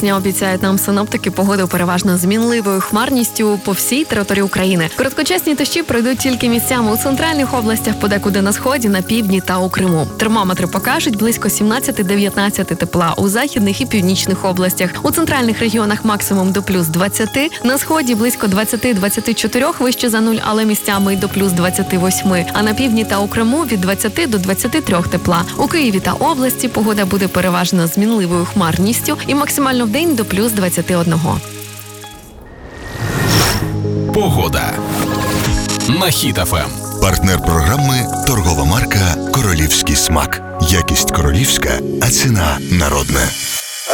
вересня, обіцяють нам синоптики, погоду переважно змінливою хмарністю по всій території України. Короткочасні дощі пройдуть тільки місцями у центральних областях, подекуди на сході, на півдні та у Криму. Термометри покажуть близько 17-19 тепла у західних і північних областях. У центральних регіонах максимум до плюс 20, на сході близько 20-24 вище за нуль, але місцями й до плюс 28, а на півдні та у Криму від 20 до 23 тепла. У Києві та області погода буде переважно змінливою хмарністю і максимально вдень до плюс 21. Погода на Хіт FM. Партнер програми – торгова марка «Королівський смак». Якість королівська, а ціна народна.